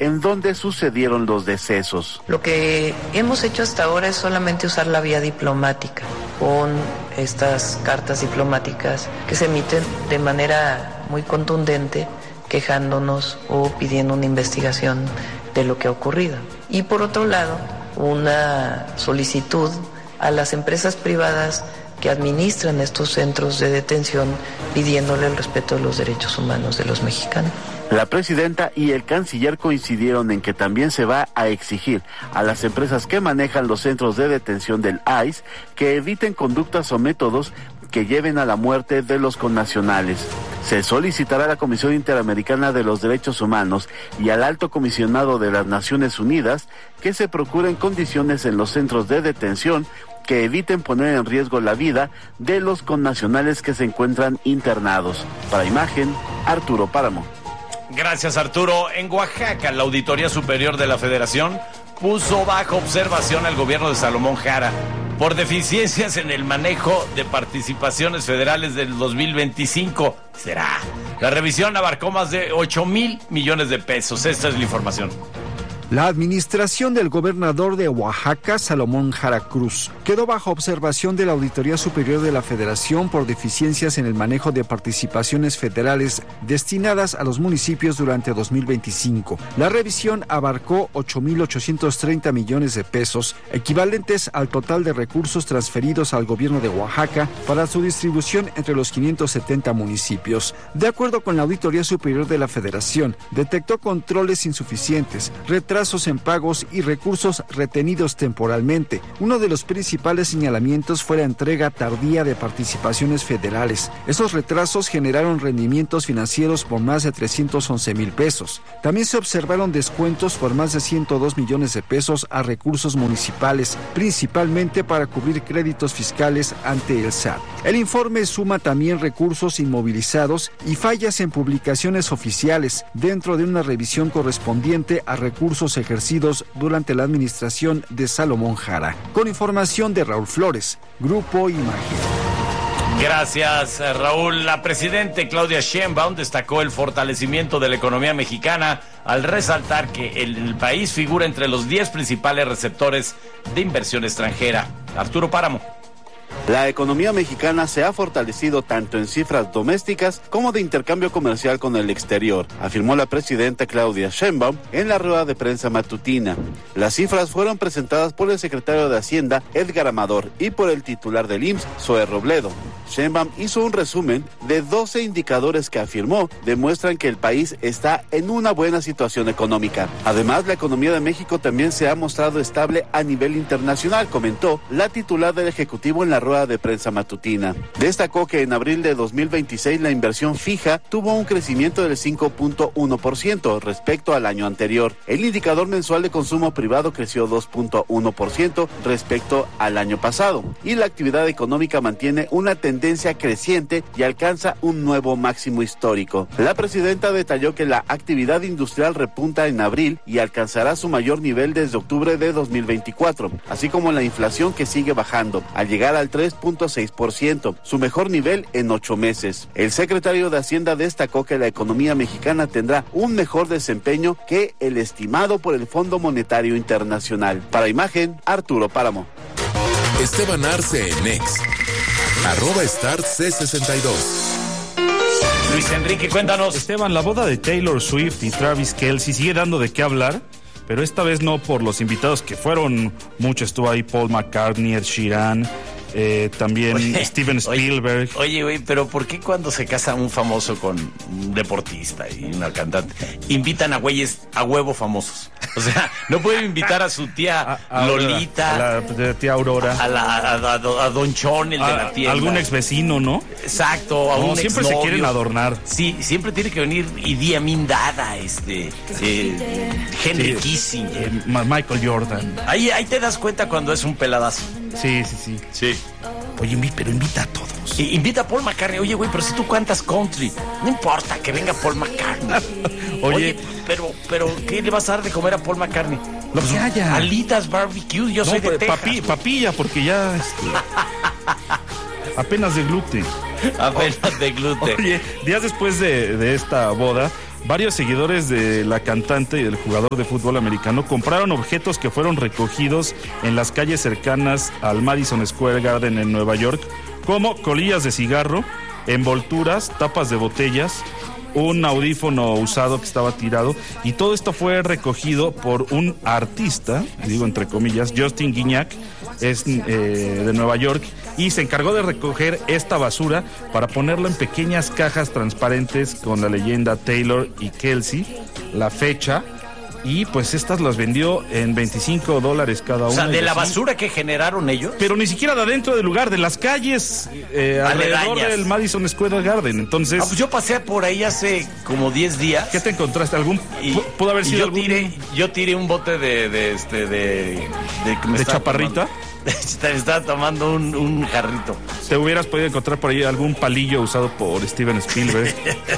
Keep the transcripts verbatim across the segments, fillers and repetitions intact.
en donde sucedieron los decesos. Lo que hemos hecho hasta ahora es solamente usar la vía diplomática, con estas cartas diplomáticas que se emiten de manera muy contundente, quejándonos o pidiendo una investigación de lo que ha ocurrido. Y por otro lado, una solicitud a las empresas privadas que administran estos centros de detención, pidiéndole el respeto de los derechos humanos de los mexicanos. La presidenta y el canciller coincidieron en que también se va a exigir a las empresas que manejan los centros de detención del I C E que eviten conductas o métodos que lleven a la muerte de los connacionales. Se solicitará a la Comisión Interamericana de los Derechos Humanos y al Alto Comisionado de las Naciones Unidas que se procuren condiciones en los centros de detención que eviten poner en riesgo la vida de los connacionales que se encuentran internados. Para Imagen, Arturo Páramo. Gracias, Arturo. En Oaxaca, la Auditoría Superior de la Federación puso bajo observación al gobierno de Salomón Jara por deficiencias en el manejo de participaciones federales del dos mil veinticinco. ¿Será? La revisión abarcó más de ocho mil millones de pesos. Esta es la información. La administración del gobernador de Oaxaca, Salomón Jara Cruz, quedó bajo observación de la Auditoría Superior de la Federación por deficiencias en el manejo de participaciones federales destinadas a los municipios durante dos mil veinticinco. La revisión abarcó ocho mil ochocientos treinta millones de pesos, equivalentes al total de recursos transferidos al gobierno de Oaxaca para su distribución entre los quinientos setenta municipios. De acuerdo con la Auditoría Superior de la Federación, detectó controles insuficientes, retrasos en pagos y recursos retenidos temporalmente. Uno de los principales señalamientos fue la entrega tardía de participaciones federales. Esos retrasos generaron rendimientos financieros por más de trescientos once mil pesos. También se observaron descuentos por más de ciento dos millones de pesos a recursos municipales, principalmente para cubrir créditos fiscales ante el S A T. El informe suma también recursos inmovilizados y fallas en publicaciones oficiales dentro de una revisión correspondiente a recursos ejercidos durante la administración de Salomón Jara. Con información de Raúl Flores, Grupo Imagen. Gracias, Raúl. La presidenta Claudia Sheinbaum destacó el fortalecimiento de la economía mexicana al resaltar que el país figura entre los diez principales receptores de inversión extranjera. Arturo Páramo. La economía mexicana se ha fortalecido tanto en cifras domésticas como de intercambio comercial con el exterior, afirmó la presidenta Claudia Sheinbaum en la rueda de prensa matutina. Las cifras fueron presentadas por el secretario de Hacienda, Edgar Amador, y por el titular del I M S S, Zoe Robledo. Sheinbaum hizo un resumen de doce indicadores que afirmó demuestran que el país está en una buena situación económica. Además, la economía de México también se ha mostrado estable a nivel internacional, comentó la titular del Ejecutivo en la rueda de prensa matutina. Destacó que en abril de dos mil veintiséis la inversión fija tuvo un crecimiento del cinco punto uno por ciento respecto al año anterior. El indicador mensual de consumo privado creció dos punto uno por ciento respecto al año pasado y la actividad económica mantiene una tendencia creciente y alcanza un nuevo máximo histórico. La presidenta detalló que la actividad industrial repunta en abril y alcanzará su mayor nivel desde octubre de dos mil veinticuatro, así como la inflación que sigue bajando, al llegar al tres punto seis por ciento, su mejor nivel en ocho meses. El secretario de Hacienda destacó que la economía mexicana tendrá un mejor desempeño que el estimado por el Fondo Monetario Internacional. Para Imagen, Arturo Páramo. Esteban Arce en X, arroba Star C sesenta y dos. Luis Enrique, cuéntanos. Esteban, la boda de Taylor Swift y Travis Kelce sigue dando de qué hablar, pero esta vez no por los invitados que fueron muchos. Estuvo ahí Paul McCartney, Ed Sheeran, eh, también oye, Steven Spielberg. Oye, güey, pero ¿por qué cuando se casa un famoso con un deportista y una cantante, invitan a güeyes a huevo famosos? O sea, no pueden invitar a su tía a, a Lolita, a la tía Aurora, a, la, a, a, a Don Chon, el a, de la tienda. Algún ex vecino, ¿no? Exacto, a no, un siempre exnovio. Se quieren adornar. Sí, siempre tiene que venir Idi Amin Dada, este, eh, Henry sí, Kissinger, eh, Michael Jordan. Ahí, ahí te das cuenta cuando es un peladazo. Sí, sí, sí. Sí. Oye, pero invita a todos. Y, invita a Paul McCartney. Oye, güey, pero si tú cantas country, no importa que venga Paul McCartney. Oye, Oye, pero, pero, ¿qué le vas a dar de comer a Paul McCartney? Lo que haya. Alitas barbecue, yo no, soy de Texas. Papi, papilla, porque ya este, apenas de gluten. Apenas de gluten. Oye, días después de, de esta boda, varios seguidores de la cantante y del jugador de fútbol americano compraron objetos que fueron recogidos en las calles cercanas al Madison Square Garden en Nueva York, como colillas de cigarro, envolturas, tapas de botellas, un audífono usado que estaba tirado, y todo esto fue recogido por un artista, digo entre comillas, Justin Guignac, es eh, de Nueva York, y se encargó de recoger esta basura para ponerla en pequeñas cajas transparentes con la leyenda Taylor y Kelsey, la fecha, y pues estas las vendió en veinticinco dólares cada una. O sea, de la así. basura que generaron ellos. Pero ni siquiera de adentro del lugar, de las calles eh, alrededor del Madison Square Garden. Entonces, ah, pues yo pasé por ahí hace como diez días. ¿Qué te encontraste? ¿Algún y, pudo haber sido yo algún tiré, yo tiré un bote de de este de de, de, de chaparrita? Tomando, estaba tomando un, un jarrito. Te hubieras podido encontrar por ahí algún palillo usado por Steven Spielberg.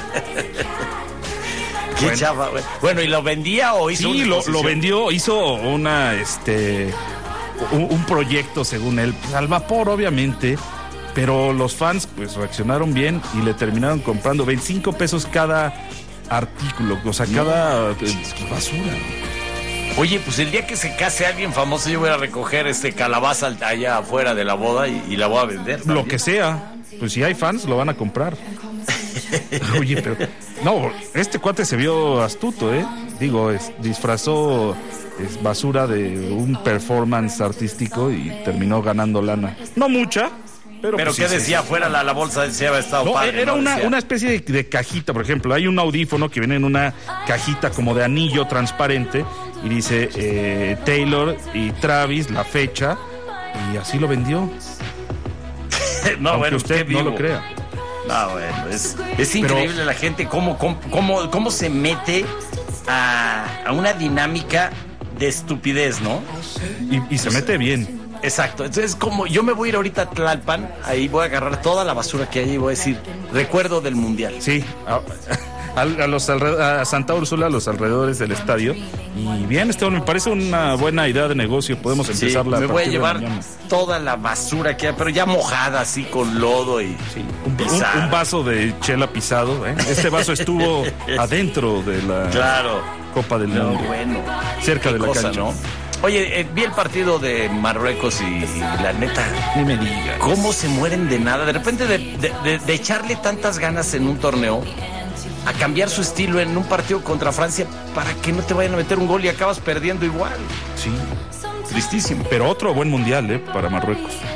Qué bueno. Chava, güey. Bueno, ¿y lo vendía o hizo? Sí, lo, lo vendió, hizo una, este, un, un proyecto según él, pues, al vapor obviamente, pero los fans pues reaccionaron bien y le terminaron comprando veinticinco pesos cada artículo, o sea, cada eh, basura. Oye, pues el día que se case alguien famoso yo voy a recoger este calabaza allá afuera de la boda y, y la voy a vender también. Lo que sea, pues si hay fans lo van a comprar. Oye, pero no, este cuate se vio astuto, ¿eh? Digo, es, disfrazó es, basura de un performance artístico y terminó ganando lana. No mucha, pero... ¿Pero pues, qué sí, decía sí, afuera? sí. La, la bolsa decía había estado no, padre. Era ¿no? una, Decía. una especie de, de cajita, por ejemplo. Hay un audífono que viene en una cajita como de anillo transparente y dice eh, Taylor y Travis, la fecha, y así lo vendió. No, aunque bueno, usted no lo crea. No, bueno, es, es increíble Pero, la gente cómo, cómo, cómo, cómo se mete a, a una dinámica de estupidez, ¿no? Y, y se mete bien. Exacto, entonces como yo me voy a ir ahorita a Tlalpan, ahí voy a agarrar toda la basura que hay y voy a decir, recuerdo del mundial. Sí, a, a, a, los a Santa Úrsula, a los alrededores del estadio. Y bien, Esteban, me parece una buena idea de negocio, podemos empezarla. Sí, me voy a llevar mañana. Toda la basura que hay, pero ya mojada así con lodo y sí, un, un, un vaso de chela pisado, ¿eh? Este vaso estuvo adentro de la claro. Copa del no, Mundo. Bueno, cerca Qué de la cosa, cancha. ¿no? Oye, eh, vi el partido de Marruecos y, y la neta, ni me digas cómo se mueren de nada. De repente de, de, de, de echarle tantas ganas en un torneo a cambiar su estilo en un partido contra Francia para que no te vayan a meter un gol y acabas perdiendo igual. Sí. Tristísimo. Pero otro buen mundial, ¿eh? Para Marruecos.